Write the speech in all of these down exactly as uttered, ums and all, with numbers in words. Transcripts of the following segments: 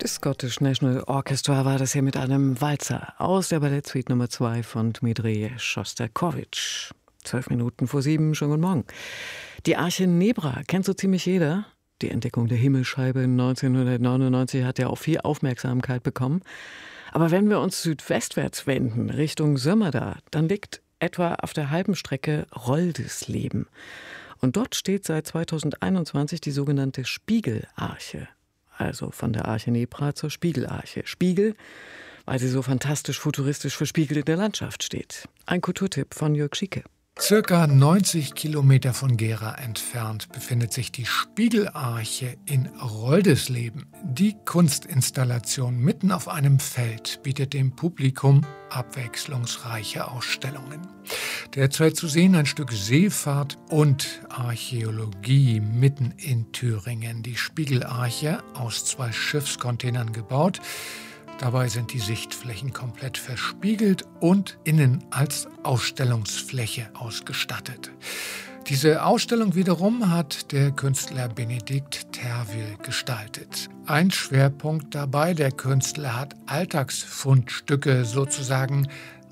Das Scottish National Orchestra war das hier mit einem Walzer aus der Ballettsuite Nummer zwei von Dmitri Schostakowitsch. Zwölf Minuten vor sieben, schönen guten Morgen. Die Arche Nebra kennt so ziemlich jeder. Die Entdeckung der Himmelsscheibe neunzehnhundertneunundneunzig hat ja auch viel Aufmerksamkeit bekommen. Aber wenn wir uns südwestwärts wenden, Richtung Sömmerda, dann liegt etwa auf der halben Strecke Roldesleben. Und dort steht seit zweitausendeinundzwanzig die sogenannte Spiegelarche. Also von der Arche Nebra zur Spiegelarche. Spiegel, weil sie so fantastisch futuristisch verspiegelt in der Landschaft steht. Ein Kulturtipp von Jörg Schieke. Circa neunzig Kilometer von Gera entfernt befindet sich die Spiegelarche in Roldesleben. Die Kunstinstallation mitten auf einem Feld bietet dem Publikum abwechslungsreiche Ausstellungen. Derzeit zu sehen ein Stück Seefahrt und Archäologie mitten in Thüringen. Die Spiegelarche, aus zwei Schiffscontainern gebaut. Dabei sind die Sichtflächen komplett verspiegelt und innen als Ausstellungsfläche ausgestattet. Diese Ausstellung wiederum hat der Künstler Benedikt Terwil gestaltet. Ein Schwerpunkt dabei, der Künstler hat Alltagsfundstücke sozusagen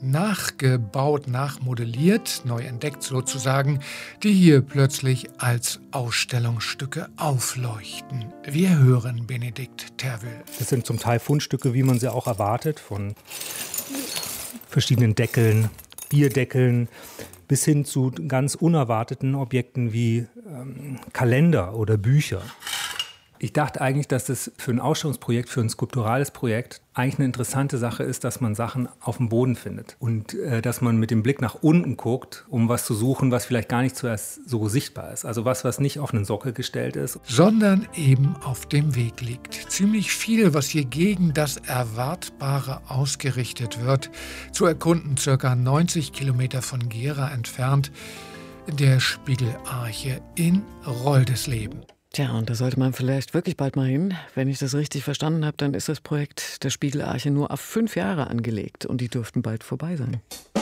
nachgebaut, nachmodelliert, neu entdeckt sozusagen, die hier plötzlich als Ausstellungsstücke aufleuchten. Wir hören Benedikt Terwil. Das sind zum Teil Fundstücke, wie man sie auch erwartet, von verschiedenen Deckeln, Bierdeckeln, bis hin zu ganz unerwarteten Objekten wie ähm, Kalender oder Bücher. Ich dachte eigentlich, dass das für ein Ausstellungsprojekt, für ein skulpturales Projekt eigentlich eine interessante Sache ist, dass man Sachen auf dem Boden findet und äh, dass man mit dem Blick nach unten guckt, um was zu suchen, was vielleicht gar nicht zuerst so sichtbar ist. Also was, was nicht auf einen Sockel gestellt ist. Sondern eben auf dem Weg liegt. Ziemlich viel, was hier gegen das Erwartbare ausgerichtet wird, zu erkunden, circa neunzig Kilometer von Gera entfernt, in der Spiegelarche in Roldesleben. Tja, und da sollte man vielleicht wirklich bald mal hin. Wenn ich das richtig verstanden habe, dann ist das Projekt der Spiegelarche nur auf fünf Jahre angelegt und die dürften bald vorbei sein.